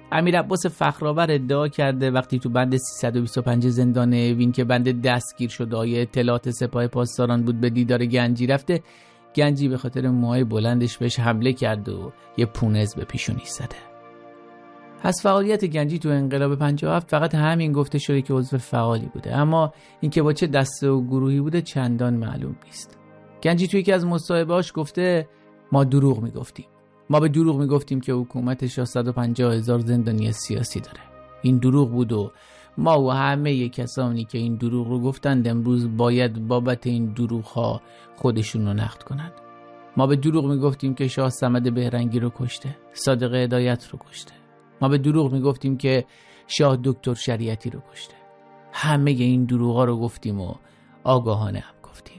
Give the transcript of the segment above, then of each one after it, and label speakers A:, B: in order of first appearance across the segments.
A: امیرعباس فخرآور ادعا کرده وقتی تو بند 325 زندان اوین که بند دستگیر شده‌های اطلاعات سپاه پاسداران بود به دیدار گنجی رفته، گنجی به خاطر موهای بلندش بهش حمله کرده و یه پونز به پیشونیش زده. از فعالیت گنجی تو انقلاب 57 فقط همین گفته شده که عضو فعالی بوده، اما اینکه با چه دسته و گروهی بوده چندان معلوم نیست. گنجی توی یکی از مصاحبه‌هاش گفته ما دروغ میگفتیم. ما به دروغ میگفتیم که حکومت 150,000 زندانی سیاسی داره. این دروغ بود و ما و همه کسانی که این دروغ رو گفتند امروز باید بابت این دروغ ها خودشون رو نقد کنند. ما به دروغ میگفتیم که شاه صمد بهرنگی رو کشته، صادق هدایت رو کشته. ما به دروغ میگفتیم که شاه دکتر شریعتی رو کشته. همه این دروغ ها رو گفتیم و آگاهانه هم گفتیم.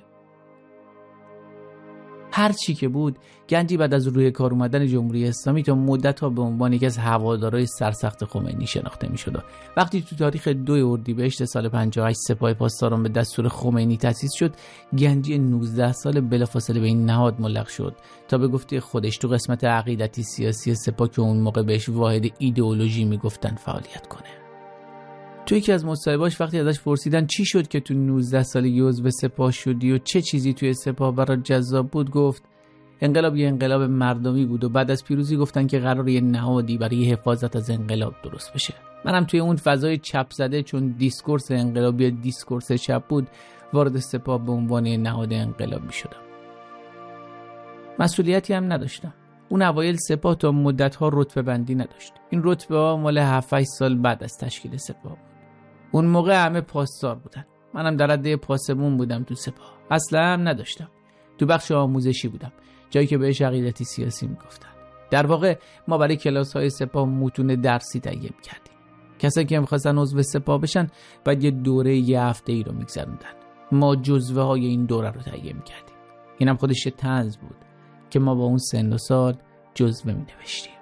A: هر چی که بود، گنجی بعد از روی کار اومدن جمهوری اسلامی تا مدت‌ها به عنوان یکی از هوادارهای سرسخت خمینی شناخته می‌شد. وقتی تو تاریخ 2 اردیبهشت سال 58 سپاه پاسداران به دستور خمینی تأسیس شد، گنجی 19 سال بلافاصله به این نهاد ملحق شد تا به گفته خودش تو قسمت عقیدتی سیاسی سپاه که اون موقع بهش واحد ایدئولوژی میگفتن فعالیت کنه. تو یکی از مصاحبه‌اش وقتی ازش پرسیدن چی شد که تو 19 سالگی عضو سپاه شدی و چه چیزی توی سپاه برات جذاب بود، گفت انقلاب یه انقلاب مردمی بود و بعد از پیروزی گفتن که قرار یه نهادی برای حفاظت از انقلاب درست بشه. منم توی اون فضای چپ زده، چون دیسکورس انقلابی دیسکورس چپ بود، وارد سپاه به عنوان نهاد انقلابی شدم. مسئولیتی هم نداشتم. اون اوایل سپاه تا مدت‌ها رتبه بندی نداشت. این رتبه ها مال 7-8 سال بعد از تشکیل سپاه بود. اون موقع همه پاسدار بودن. منم در رده پاسبون بودم تو سپاه. اصلا هم نداشتم. تو بخش آموزشی بودم، جایی که بهش عقیدتی سیاسی میگفتن. در واقع ما برای کلاس‌های سپاه متون درسی تهیه کردیم. کسایی که می‌خواستن عضو سپاه بشن بعد یه دوره یه هفته‌ای رو می‌گذروندن. ما جزوه‌های این دوره رو تهیه می‌کردیم. اینم خودش طنز بود که ما با اون سن و سال جزوه می‌نوشتیم.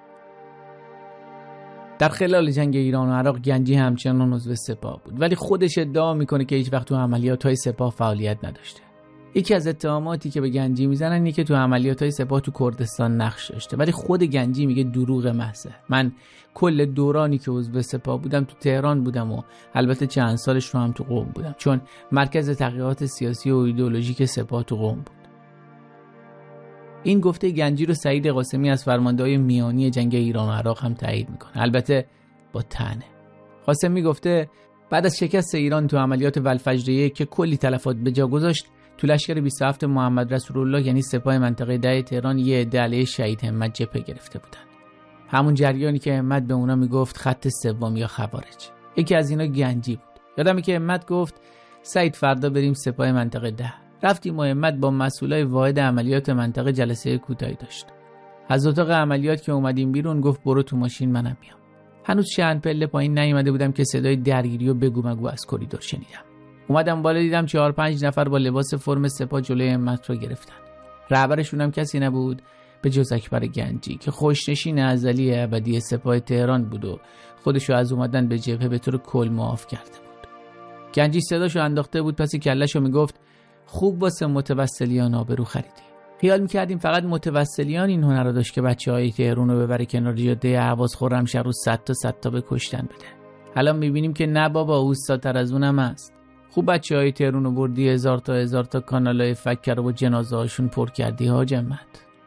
A: در خلال جنگ ایران و عراق گنجی همچنان عضو سپاه بود، ولی خودش ادعا میکنه که هیچ وقت تو عملیات‌های سپاه فعالیت نداشته. یکی از اتهاماتی که به گنجی میزنن اینه که تو عملیات‌های سپاه تو کردستان نقش داشته، ولی خود گنجی میگه دروغ محضه. من کل دورانی که عضو سپاه بودم تو تهران بودم و البته چند سالش رو هم تو قم بودم، چون مرکز تحقیقات سیاسی و ایدئولوژیک سپاه تو قم بود. این گفته گنجی رو سعید قاسمی از فرمانده‌های میانی جنگ ایران و عراق هم تایید میکنه، البته با طعنه. قاسمی گفته بعد از شکست ایران تو عملیات ولفجریه که کلی تلفات به جا گذاشت، تو لشکر 27 محمد رسول الله یعنی سپاه منطقه 10 تهران یه عده علیه شهید همت جبهه گرفته بودن. همون جریانی که همت به اونا میگفت خط سوم یا خوارج. یکی از اینا گنجی بود. یادمه که همت گفت سعید فردا بریم سپاه منطقه 10. رفتیم و همت با مسئولای واحد عملیات منطقه جلسه کوتاهی داشت. از اتاق عملیات که اومدیم بیرون گفت برو تو ماشین منم میام. هنوز چند پله پایین نیومده بودم که صدای درگیری و بگو مگو از کریدور شنیدم. اومدم بالا دیدم 4-5 نفر با لباس فرم سپاه جلوی همت رو گرفتن. رهبرشون هم کسی نبود به جز اکبر گنجی که خوشنشین ازلی ابدی سپاه تهران بود و خودشو از اومدن به جبهه به طور کل معاف کرده بود. گنجی صداشو انداخته بود پس کلهشو میگفت خوب واسه متوسلیان آبرو خریدی. خیال میکردیم فقط متوسلیان این هنر رو داشت که بچه‌های تهران رو ببره کنار جاده اهواز خرمشهر رو 100 تا به کشتن بده. الان میبینیم که نه بابا، اوستاتر از اونم هست. خوب بچه‌های تهران رو بردی 1000 تا کانالای فکر رو با جنازه هاشون پر کردی حاج همت.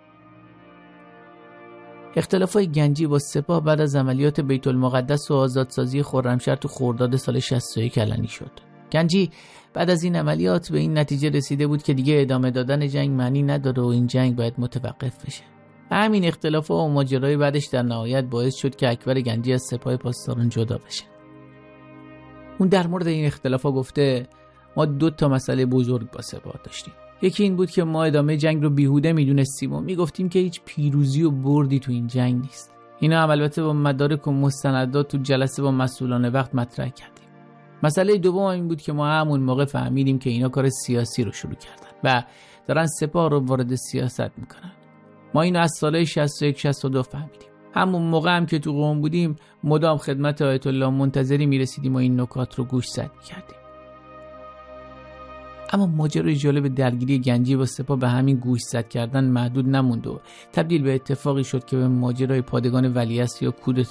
A: اختلافای گنجی با سپاه بعد از عملیات بیت المقدس و آزادسازی خرمشهر تو خرداد سال 61 علنی شد. گنجی بعد از این عملیات به این نتیجه رسیده بود که دیگه ادامه دادن جنگ معنی نداره و این جنگ باید متوقف بشه. همین اختلافات و ماجرای بعدش در نهایت باعث شد که اکبر گنجی از سپاه پاسداران جدا بشه. اون در مورد این اختلافات گفته ما 2 مسئله بزرگ با سپاه داشتیم. یکی این بود که ما ادامه جنگ رو بیهوده میدونستیم و میگفتیم که هیچ پیروزی و بردی تو این جنگ نیست. اینا هم البته با مدارک و مستندات تو جلسه با مسئولان وقت مطرح کردیم. مسئله دوم این بود که ما همون موقع فهمیدیم که اینا کار سیاسی رو شروع کردن و دارن سپاه رو وارد سیاست میکنن. ما اینو از سالهای 61-62 فهمیدیم. همون موقع هم که تو قم بودیم مدام خدمت آیت الله منتظری میرسیدیم و این نکات رو گوش زد میکردیم. اما ماجرای جالب درگیری گنجی با سپاه به همین گوش زد کردن محدود نموند و تبدیل به اتفاقی شد که به ماجرای پادگان ولیعصر یا کودتا